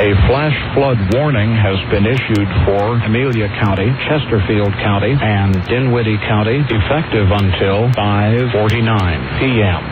A flash flood warning has been issued for Amelia County, Chesterfield County, and Dinwiddie County, effective until 5:49 p.m.